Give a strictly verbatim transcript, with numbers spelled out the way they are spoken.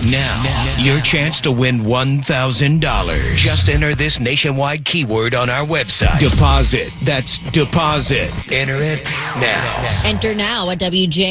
Now, your chance to win one thousand dollars. Just enter this nationwide keyword on our website. Deposit. That's deposit. Enter it now. Enter now at W J